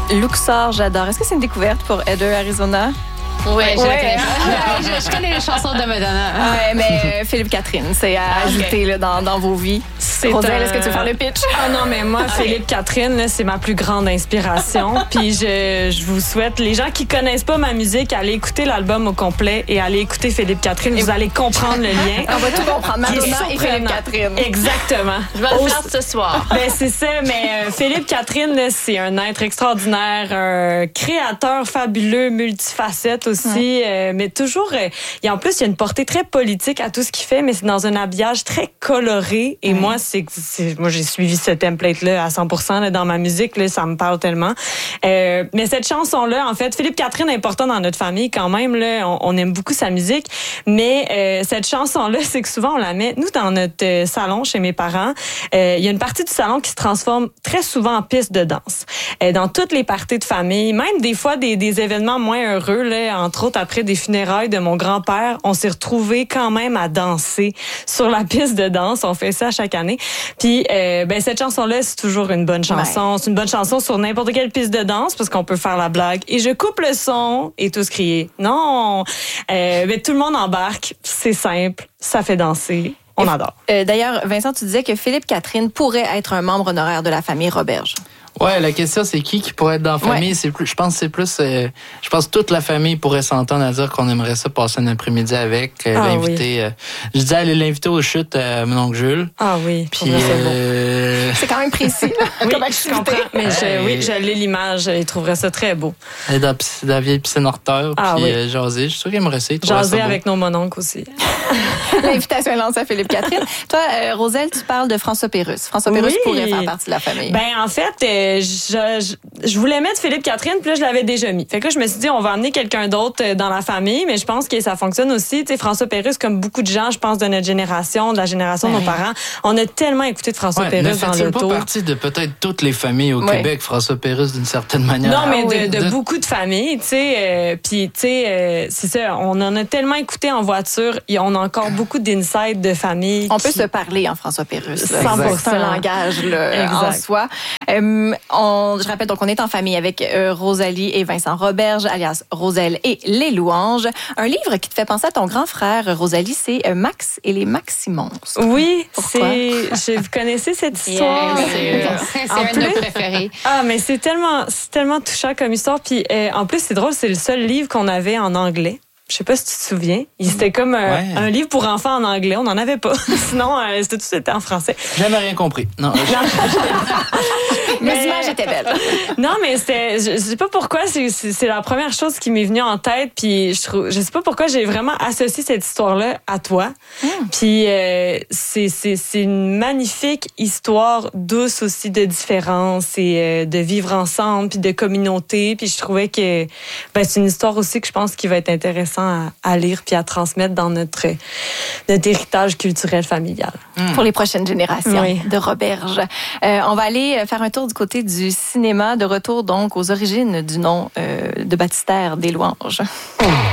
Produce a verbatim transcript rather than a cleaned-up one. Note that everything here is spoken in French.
Luxor, j'adore. Est-ce que c'est une découverte pour Heather Arizona? Oui, je, ouais, ah, je, je connais les chansons de Madonna. Ouais, mais euh, Philippe Catherine, c'est à ah, ajouter okay. là, dans, dans vos vies. C'est Roselle, un... est-ce que tu veux faire le pitch? Ah non, mais moi, okay. Philippe Catherine, là, c'est ma plus grande inspiration. Puis je, je vous souhaite, les gens qui connaissent pas ma musique, allez écouter l'album au complet et allez écouter Philippe Catherine. Vous allez comprendre le lien. On va tout comprendre. Madonna et Philippe Catherine. Exactement. Je vais le faire ce soir. Ben, c'est ça, mais euh, Philippe Catherine, là, c'est un être extraordinaire, un créateur fabuleux, multifacette aussi. Euh, mais toujours, euh, et en plus, il y a une portée très politique à tout ce qu'il fait, mais c'est dans un habillage très coloré. Et mmh. moi, c'est, c'est, moi, j'ai suivi ce template-là à cent pour cent là, dans ma musique. Là, ça me parle tellement. Euh, mais cette chanson-là, en fait, Philippe Catherine est important dans notre famille quand même. Là, on, on aime beaucoup sa musique. Mais euh, cette chanson-là, c'est que souvent, on la met, nous, dans notre euh, salon chez mes parents. Euh, il y a une partie du salon qui se transforme très souvent en piste de danse. Euh, dans toutes les parties de famille, même des fois des, des événements moins heureux, là, entre autres après des funérailles de mon grand-père, on s'est retrouvés quand même à danser sur la piste de danse. On fait ça chaque année. Puis, euh, ben cette chanson-là, c'est toujours une bonne chanson. Ouais. C'est une bonne chanson sur n'importe quelle piste de danse parce qu'on peut faire la blague. Et je coupe le son et tous crier. Non! Euh, ben, tout le monde embarque. C'est simple. Ça fait danser. On et, adore. Euh, d'ailleurs, Vincent, tu disais que Philippe Catherine pourrait être un membre honoraire de la famille Roberge. Ouais, la question c'est qui qui pourrait être dans la famille. Ouais. C'est plus, je pense que c'est plus, euh, je pense que toute la famille pourrait s'entendre à dire qu'on aimerait ça passer un après-midi avec, euh, ah, l'inviter. Oui. Euh, je disais aller l'inviter aux chutes à mon oncle Jules. Ah oui. Puis euh... c'est quand même précis. Oui, je comprends. Mais je, oui, j'allais l'image. Il trouverait ça très beau. Et dans, dans la vieille piscine hors terre, ah, puis oui. euh, jaser. Je suis sûr qu'il aimerait ça. Jaser avec nos mononcles aussi. L'invitation est lancée à Philippe Catherine. Toi, euh, Roselle, tu parles de François Pérusse. François Pérusse oui. pourrait faire partie de la famille. Ben en fait, euh, je, je, je voulais mettre Philippe Catherine, puis là, je l'avais déjà mis. Fait que là, je me suis dit, on va amener quelqu'un d'autre dans la famille, mais je pense que ça fonctionne aussi. Tu sais, François Pérusse, comme beaucoup de gens, je pense, de notre génération, de la génération ouais. de nos parents, on a tellement écouté de François ouais, Pérusse dans l'auto. Ne fait pas partie de peut-être toutes les familles au ouais. Québec, François Pérusse, d'une certaine manière. Non, mais ah, de, oui. de, de beaucoup de familles, tu sais. Euh, puis, tu sais, euh, c'est ça, on en a tellement écouté en voiture, et on a encore beaucoup d'insides de famille. On qui... peut se parler en François Pérusse. cent pour cent C'est un langage là, en soi. Euh, on, je rappelle, donc, on est en famille avec euh, Rosalie et Vincent Roberge, alias Roselle et les Louanges. Un livre qui te fait penser à ton grand frère, Rosalie, c'est euh, Max et les Maximons. Oui, c'est... Je, vous connaissez cette histoire? Yeah, c'est c'est un plus... de nos préférés. Ah, mais c'est tellement, c'est tellement touchant comme histoire. Puis euh, en plus, c'est drôle, c'est le seul livre qu'on avait en anglais. Je sais pas si tu te souviens. C'était comme un, ouais. un livre pour enfants en anglais. On n'en avait pas. Sinon, euh, c'était tout c'était en français. J'avais rien compris. Non. Mais les images étaient belles. Non, mais c'était. Je, je sais pas pourquoi. C'est, c'est, c'est la première chose qui m'est venue en tête. Puis je trouve. Je sais pas pourquoi j'ai vraiment associé cette histoire-là à toi. Mm. Puis euh, c'est, c'est, c'est une magnifique histoire douce aussi de différence et euh, de vivre ensemble puis de communauté. Puis je trouvais que ben, c'est une histoire aussi que je pense qui va être intéressante À, à lire puis à transmettre dans notre, notre héritage culturel familial. Mmh. Pour les prochaines générations oui. de Roberge. Euh, on va aller faire un tour du côté du cinéma, de retour donc aux origines du nom euh, de baptistère des Louanges. Mmh.